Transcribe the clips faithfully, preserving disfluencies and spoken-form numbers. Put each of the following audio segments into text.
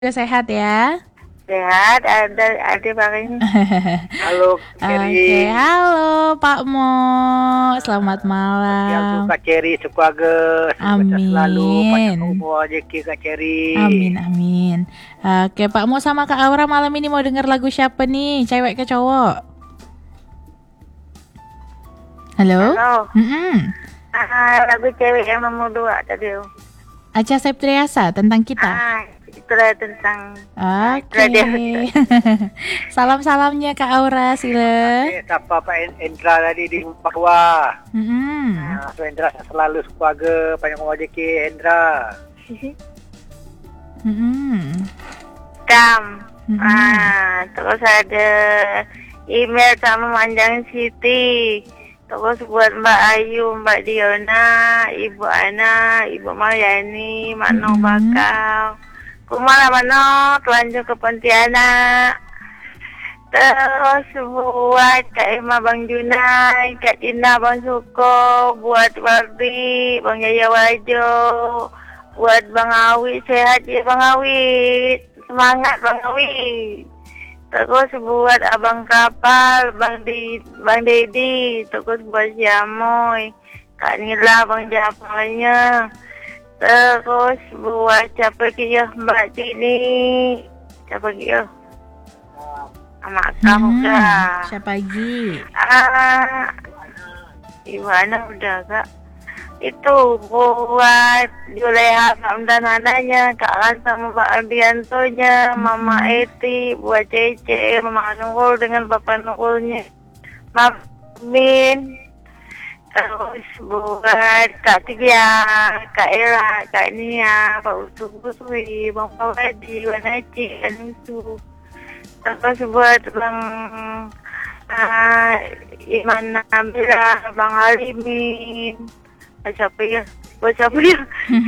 Udah sehat ya? Sehat, ada ada paling. Halo, Oke, Keri. halo Pak Mo. Selamat Yang malam. suka Keri, suka ge, Amin. selalu panjang umur rezeki Kak Keri. Amin, amin. Oke, Pak Mo sama Kak Aura malam ini mau denger lagu siapa nih? Cewek ke cowok? Halo? Halo. Mm-mm. Ah, lagu cewek yang nomor dua tadi. Acha Septriasa tentang kita. Ah, itulah tentang. Oke. Salam-salamnya Kak Aura, sila. Eh, siapa Pak Endra tadi di Papua. Mm-mm. Nah, Pak Endra selalu suka ge, panjang umur rezeki Endra. Mm-mm. Kam. Mm-mm. Ah, terus ada email sama Manjang Siti. Terus buat Mbak Ayu, Mbak Diona, Ibu Ana, Ibu Maryani, Mak Noh Mm-mm. Bakau. Kumala Mano, Tuanjo ke Pontianak. Terus buat Kak Emma Bang Junai, Kak Tina Bang Suko, buat Wardi, Bang Yaya Wajo, buat Bang Awit, sehat ya Bang Awit, semangat Bang Awit. Terus buat Abang Kapal, Bang Di, Bang Dedi, terus buat Siamoy, Kak Nila, Bang Japarnya. Terus buat siapa lagi ya Mbak Tini, siapa lagi ya? Anak kamu Hmm, kak. siapa lagi? Ah, Iwana udah kak. Itu buat Juleha dan anaknya, Kak Lan sama Pak Ardiantonya, Mama Eti, buat Cece, Mama Nurul dengan Bapak Nurulnya, Mamin. Terus buat Kak Tia, Kak Ella, Kak Nia, Pak Usu Usui, Bang Pawadi, Wanaci, Anusu. Terus buat Bang uh, Iman Nabila, Bang Halimin. Siapa ya? Buat siapa ya?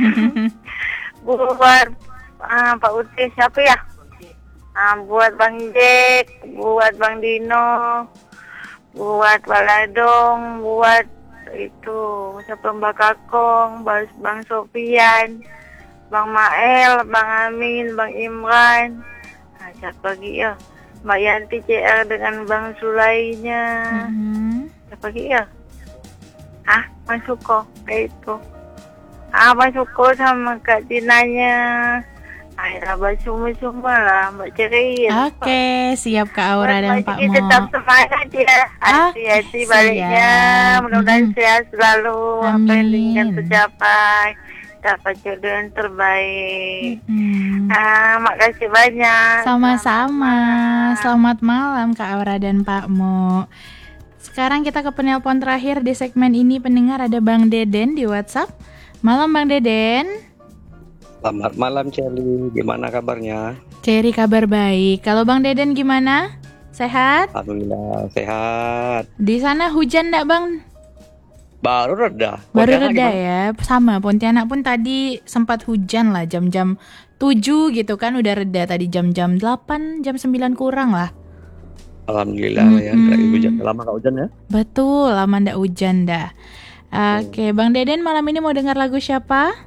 Buat uh, Pak Uti, siapa ya? Uh, buat Bang Jack, buat Bang Dino, buat Baladong, buat itu siapa Mbak Kakong, Bang Sofian, Bang Mael, Bang Amin, Bang Imran. Nah, siapa lagi ya? Mbak Yanti C R dengan Bang Sulainya. Mm-hmm. Siapa lagi ya? Ah, Bang Suko, kayak itu. Ah, Bang Suko sama Kak Tinanya. Ayolah, Mbak semua-semua lah, Mbak Ceria. Oke, siap Kak Aura dan Pak Mo. Tetap semangat ya. Hati-hati Ah, baliknya. siap. Mudah-mudahan Mhm. sehat selalu. Apa yang Amin. diinginkan tercapai. Dapat jodoh yang terbaik. Mm-mm. Ah, makasih banyak. Sama-sama. Selamat malam Kak Aura dan Pak Mo. Sekarang kita ke penelpon terakhir di segmen ini. Pendengar ada Bang Deden di WhatsApp. Malam Bang Deden. Selamat malam Celi, gimana kabarnya? Ceri kabar baik. Kalau Bang Deden gimana? Sehat? Alhamdulillah sehat. Di sana hujan enggak Bang? Baru reda. Baru Pontianak reda gimana? ya. Sama Pontianak pun tadi sempat hujan lah jam-jam tujuh gitu kan, udah reda tadi jam-jam delapan, jam sembilan kurang lah. Alhamdulillah ya, Mm-mm. nggak hujan. Lama nggak hujan ya? Betul, lama ndak hujan dah. Oke, Bang Deden malam ini mau dengar lagu siapa?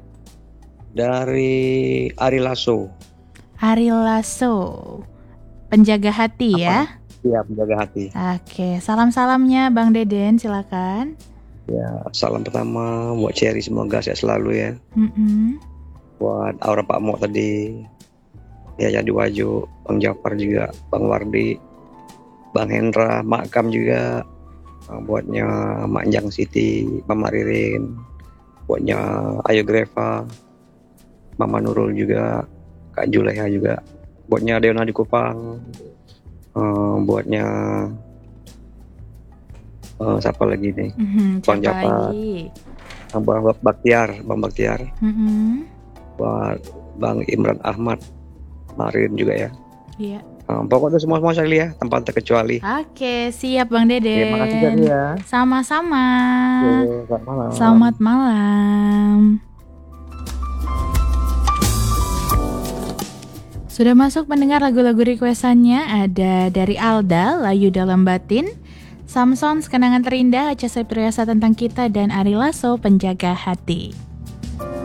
Dari Ari Lasso. Ari Lasso, Penjaga Hati ya. Iya, menjaga hati. Oke, salam-salamnya Bang Deden silakan. Ya, salam pertama buat Cherry, semoga sehat selalu ya. Mm-mm. Buat Aura Pak Mo tadi, ya jadi Waju, Bang Jafar juga, Bang Wardi, Bang Hendra, Mak Kam juga, buatnya Mak Jang Siti, Mama Ririn, buatnya Ayu Greva, Mama Nurul juga, Kak Juleha juga, buatnya Deona di Kupang, uh, buatnya uh, siapa lagi nih, Mhm, Bang siapa Jafar, lagi? Bang Baktiar, Bang Baktiar, Mm-mm. buat Bang Imran Ahmad, Marin juga ya. Iya. Uh, pokoknya semua semua sekali ya, tanpa terkecuali. Oke, siap Bang Deden. Terima kasih Celi ya. Sama-sama. Oke, selamat malam. Selamat malam. Sudah masuk pendengar lagu-lagu requestannya. Ada dari Alda, Layu Dalam Batin, Samson, Kenangan Terindah, Acha Septriasa Tentang Kita, dan Ari Lasso, Penjaga Hati.